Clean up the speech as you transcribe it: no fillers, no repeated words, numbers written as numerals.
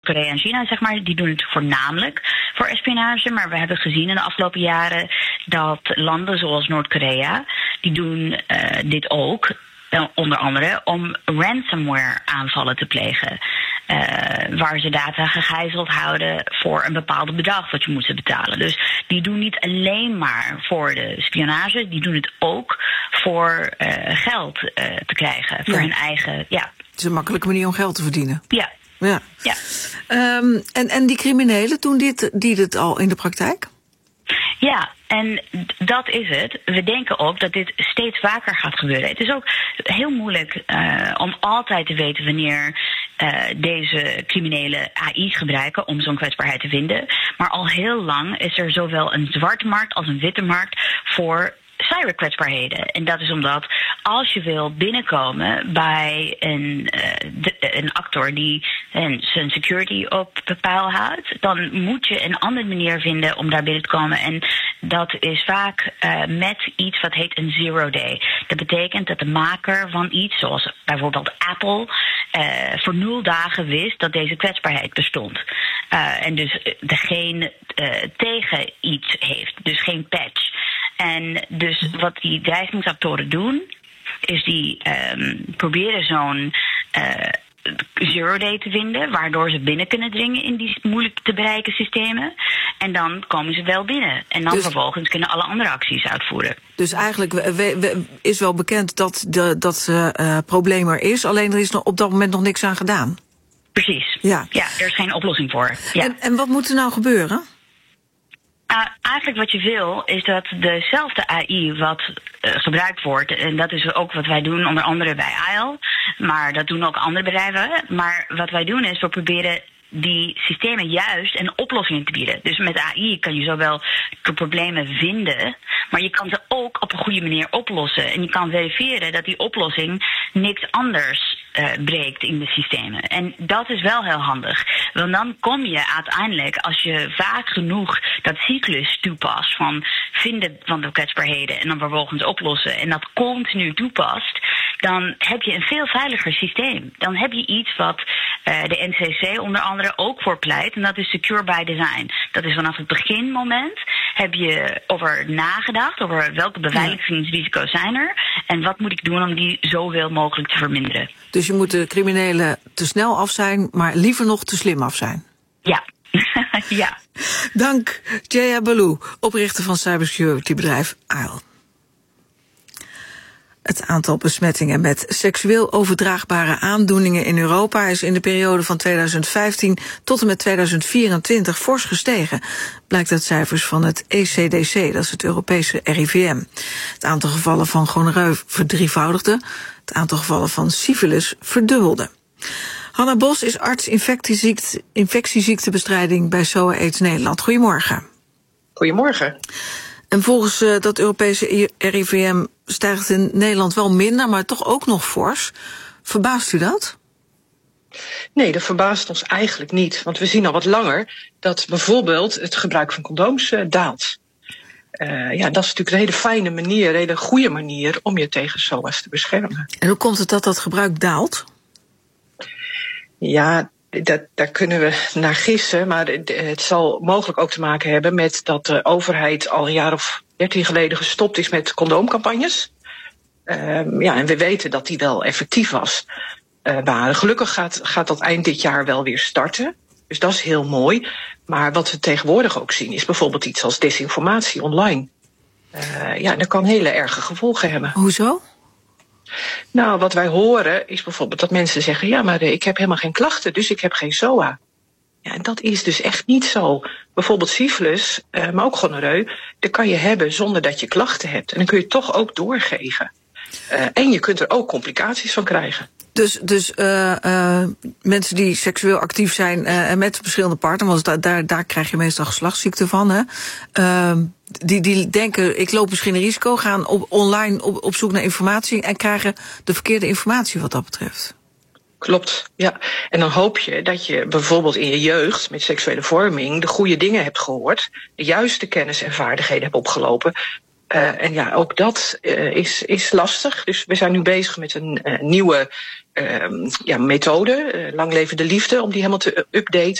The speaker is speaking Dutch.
Noord-Korea en China, zeg maar, die doen het voornamelijk voor espionage. Maar we hebben gezien in de afgelopen jaren dat landen zoals Noord-Korea, die doen dit ook. Onder andere om ransomware aanvallen te plegen. Waar ze data gegijzeld houden voor een bepaald bedrag wat je moet betalen. Dus die doen niet alleen maar voor de spionage, die doen het ook voor geld te krijgen. Voor hun eigen, ja. Het is een makkelijke manier om geld te verdienen. Ja. Ja. En die criminelen, doen die dit al in de praktijk? Ja, en dat is het. We denken ook dat dit steeds vaker gaat gebeuren. Het is ook heel moeilijk om altijd te weten wanneer deze criminelen AI gebruiken om zo'n kwetsbaarheid te vinden. Maar al heel lang is er zowel een zwarte markt als een witte markt voor cyberkwetsbaarheden. En dat is omdat als je wil binnenkomen bij een actor die zijn security op peil houdt, dan moet je een andere manier vinden om daar binnen te komen. En dat is vaak met iets wat heet een zero day. Dat betekent dat de maker van iets, zoals bijvoorbeeld Apple, voor 0 dagen wist dat deze kwetsbaarheid bestond. En dus degene tegen iets heeft. Dus geen patch. En dus wat die dreigingsactoren doen, is die proberen zo'n zero day te vinden, waardoor ze binnen kunnen dringen in die moeilijk te bereiken systemen. En dan komen ze wel binnen. En dan vervolgens kunnen alle andere acties uitvoeren. Dus eigenlijk is wel bekend dat probleem er is, alleen er is op dat moment nog niks aan gedaan. Precies. Ja, er is geen oplossing voor. Ja. En wat moet er nou gebeuren? Eigenlijk wat je wil, is dat dezelfde AI wat gebruikt wordt, en dat is ook wat wij doen, onder andere bij IAL, maar dat doen ook andere bedrijven. Maar wat wij doen is, we proberen die systemen juist een oplossing te bieden. Dus met AI kan je zowel de problemen vinden, maar je kan ze ook op een goede manier oplossen. En je kan verifiëren dat die oplossing niks anders breekt in de systemen. En dat is wel heel handig. Want dan kom je uiteindelijk, als je vaak genoeg dat cyclus toepast van vinden van de kwetsbaarheden en dan vervolgens oplossen en dat continu toepast, dan heb je een veel veiliger systeem. Dan heb je iets wat de NCC onder andere ook voor pleit, en dat is secure by design. Dat is vanaf het beginmoment heb je over nagedacht, over welke beveiligingsrisico's zijn er en wat moet ik doen om die zoveel mogelijk te verminderen. Dus je moet de criminelen te snel af zijn, maar liever nog te slim af zijn. Ja. Ja. Dank, Jaya Ballou, oprichter van cybersecurity-bedrijf IAL. Het aantal besmettingen met seksueel overdraagbare aandoeningen in Europa is in de periode van 2015 tot en met 2024 fors gestegen, blijkt uit cijfers van het ECDC, dat is het Europese RIVM. Het aantal gevallen van gonoreu verdrievoudigde, het aantal gevallen van syfilis verdubbelde. Hanna Bos is arts infectieziektebestrijding bij SOA AIDS Nederland. Goedemorgen. Goedemorgen. En volgens dat Europese RIVM stijgt het in Nederland wel minder, maar toch ook nog fors. Verbaast u dat? Nee, dat verbaast ons eigenlijk niet. Want we zien al wat langer dat bijvoorbeeld het gebruik van condooms daalt. Dat is natuurlijk een hele fijne manier, een hele goede manier om je tegen SOA's te beschermen. En hoe komt het dat dat gebruik daalt? Ja, daar kunnen we naar gissen, maar het zal mogelijk ook te maken hebben met dat de overheid al een jaar of 13 geleden gestopt is met condoomcampagnes. En we weten dat die wel effectief was. Maar gelukkig gaat dat eind dit jaar wel weer starten. Dus dat is heel mooi. Maar wat we tegenwoordig ook zien is bijvoorbeeld iets als desinformatie online. Dat kan hele erge gevolgen hebben. Hoezo? Nou, wat wij horen is bijvoorbeeld dat mensen zeggen, ja, maar ik heb helemaal geen klachten, dus ik heb geen SOA. Ja, en dat is dus echt niet zo. Bijvoorbeeld syfilis, maar ook gonoreu, dat kan je hebben zonder dat je klachten hebt. En dan kun je het toch ook doorgeven. En je kunt er ook complicaties van krijgen. Dus mensen die seksueel actief zijn met verschillende partners, want daar krijg je meestal geslachtsziekten van, hè? Die denken, ik loop misschien een risico, gaan online op zoek naar informatie en krijgen de verkeerde informatie wat dat betreft. Klopt, ja. En dan hoop je dat je bijvoorbeeld in je jeugd met seksuele vorming de goede dingen hebt gehoord, de juiste kennis en vaardigheden hebt opgelopen. Ook dat is lastig. Dus we zijn nu bezig met een nieuwe methode, lang leven de liefde, om die helemaal te updaten.